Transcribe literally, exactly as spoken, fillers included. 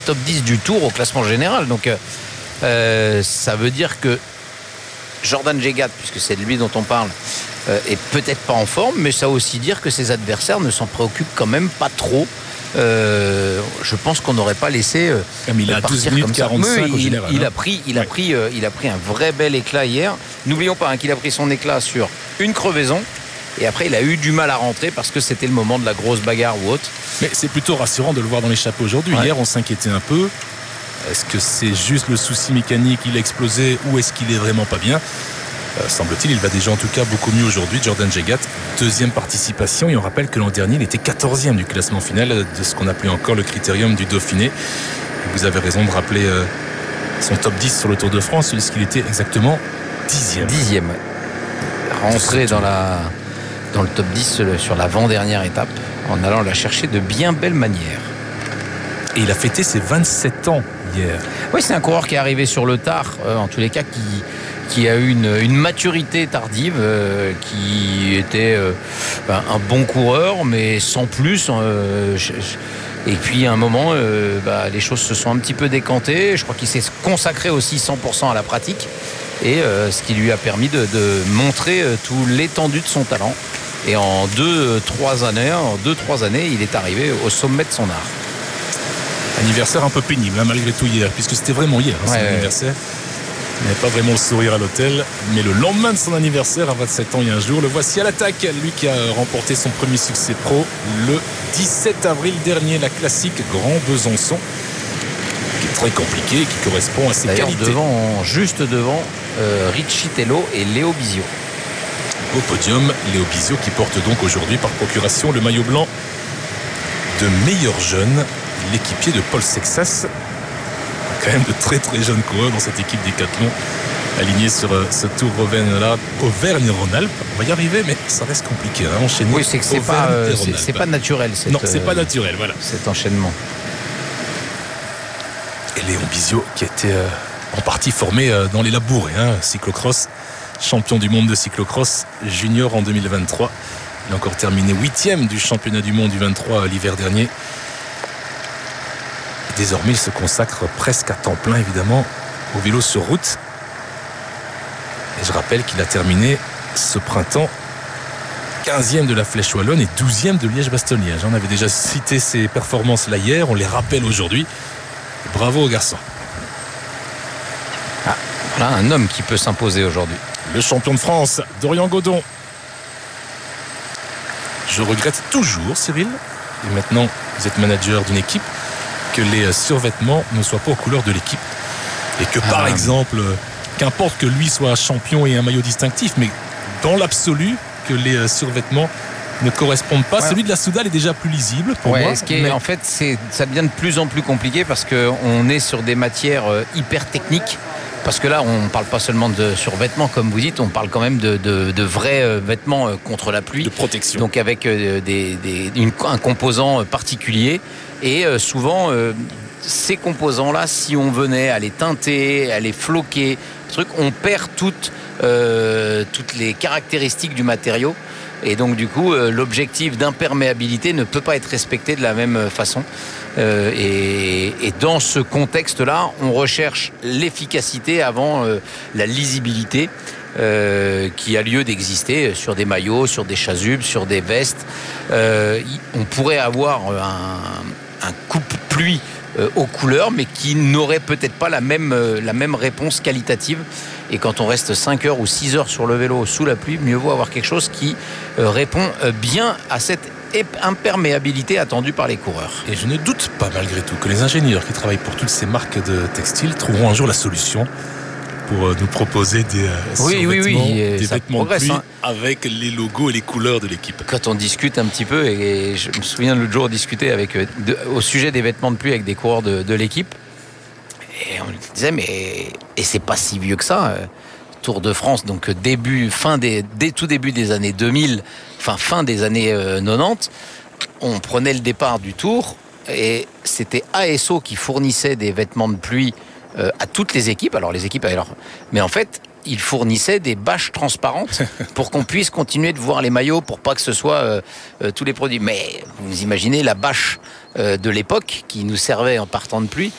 top dix du Tour au classement général. Donc euh, ça veut dire que Jordan Jegat, puisque c'est de lui dont on parle, euh, est peut-être pas en forme, mais ça veut aussi dire que ses adversaires ne s'en préoccupent quand même pas trop. Euh, je pense qu'on n'aurait pas laissé euh, mais il a douze minutes quarante-cinq oui, au il, général. il hein. a pris, il a ouais. pris, euh, il a pris un vrai bel éclat hier. N'oublions pas hein, qu'il a pris son éclat sur une crevaison. Et après, il a eu du mal à rentrer parce que c'était le moment de la grosse bagarre ou autre. Mais c'est plutôt rassurant de le voir dans l'échappée aujourd'hui. Ouais. Hier, on s'inquiétait un peu. Est-ce que c'est juste le souci mécanique, il a explosé, ou est-ce qu'il est vraiment pas bien ? euh, Semble-t-il, il va déjà en tout cas beaucoup mieux aujourd'hui. Jordan Jegat, deuxième participation. Et on rappelle que l'an dernier, il était quatorzième du classement final de ce qu'on appelait encore le critérium du Dauphiné. Et vous avez raison de rappeler euh, son top dix sur le Tour de France, puisqu'il était exactement dixième. Dixième. Rentré dans la... dans le top dix sur l'avant-dernière étape en allant la chercher de bien belle manière. Et il a fêté ses vingt-sept ans hier. Oui, c'est un coureur qui est arrivé sur le tard, euh, en tous les cas, qui, qui a eu une, une maturité tardive, euh, qui était euh, ben, un bon coureur, mais sans plus. Euh, je, je, et puis à un moment, euh, bah, les choses se sont un petit peu décantées. Je crois qu'il s'est consacré aussi cent pour cent à la pratique. Et euh, ce qui lui a permis de, de montrer euh, tout l'étendue de son talent. Et en deux, trois années, en deux, trois années, il est arrivé au sommet de son art. Anniversaire un peu pénible, hein, malgré tout hier, puisque c'était vraiment hier, hein, son ouais, anniversaire. Il n'avait pas vraiment le sourire à l'hôtel, mais le lendemain de son anniversaire, à vingt-sept ans, il y a un jour, le voici à l'attaque. Lui qui a remporté son premier succès pro le dix-sept avril dernier, la classique Grand Besançon, qui est très compliqué et qui correspond à ses D'ailleurs, qualités. Devant, juste devant euh, Richie Tello et Léo Bizio. Au podium, Léo Bizio qui porte donc aujourd'hui par procuration le maillot blanc de meilleur jeune, l'équipier de Paul Sexas. Quand même de très très jeunes coureurs dans cette équipe Décathlon alignée sur ce Tour Auvergne-là, Auvergne-Rhône-Alpes. On va y arriver, mais ça reste compliqué à hein, enchaîner. Oui, c'est que c'est pas, euh, c'est, c'est pas naturel. Cette, non, c'est pas naturel, voilà. Cet enchaînement. Et Léon Bizio qui a été euh, en partie formé euh, dans les labourés, hein, cyclocross. Champion du monde de cyclocross junior en deux mille vingt-trois. Il a encore terminé huitième du championnat du monde du vingt-trois l'hiver dernier. Et désormais, il se consacre presque à temps plein, évidemment, au vélo sur route. Et je rappelle qu'il a terminé ce printemps quinzième de la Flèche Wallonne et douzième de Liège-Bastogne-Liège. On avait déjà cité ses performances là hier, on les rappelle aujourd'hui. Bravo aux garçons. Ah, voilà un homme qui peut s'imposer aujourd'hui. Le champion de France, Dorian Godon. Je regrette toujours, Cyril, et maintenant vous êtes manager d'une équipe, que les survêtements ne soient pas aux couleurs de l'équipe. Et que par ah. exemple, qu'importe que lui soit champion et un maillot distinctif, mais dans l'absolu, que les survêtements ne correspondent pas. Ouais. Celui de la Soudal est déjà plus lisible pour ouais, moi. Ce qui est, mais... En fait, c'est, ça devient de plus en plus compliqué parce qu'on est sur des matières hyper techniques. Parce que là, on ne parle pas seulement de survêtements, comme vous dites, on parle quand même de, de, de vrais vêtements contre la pluie. De protection. Donc avec des, des, une, un composant particulier. Et souvent, ces composants-là, si on venait à les teinter, à les floquer, truc, on perd toutes, euh, toutes les caractéristiques du matériau. Et donc, du coup, l'objectif d'imperméabilité ne peut pas être respecté de la même façon. Euh, et, et dans ce contexte-là, on recherche l'efficacité avant euh, la lisibilité euh, qui a lieu d'exister sur des maillots, sur des chasubles, sur des vestes. Euh, on pourrait avoir un, un coupe-pluie euh, aux couleurs, mais qui n'aurait peut-être pas la même, euh, la même réponse qualitative. Et quand on reste cinq heures ou six heures sur le vélo sous la pluie, mieux vaut avoir quelque chose qui euh, répond bien à cette imperméabilité attendue par les coureurs. Et je ne doute pas malgré tout que les ingénieurs qui travaillent pour toutes ces marques de textiles trouveront un jour la solution pour nous proposer des oui, oui, oui, des vêtements progresse, de pluie hein. Avec les logos et les couleurs de l'équipe. Quand on discute un petit peu, et je me souviens l'autre jour discuter avec, de, au sujet des vêtements de pluie avec des coureurs de, de l'équipe, et on disait mais et c'est pas si vieux que ça. Tour de France, donc début, fin des, dès tout début des années deux mille, enfin fin des années euh, quatre-vingt-dix, on prenait le départ du Tour et c'était A S O qui fournissait des vêtements de pluie euh, à toutes les équipes. Alors les équipes, alors, mais en fait, il fournissait des bâches transparentes pour qu'on puisse continuer de voir les maillots, pour pas que ce soit euh, euh, tous les produits. Mais vous imaginez la bâche euh, de l'époque qui nous servait en partant de pluie.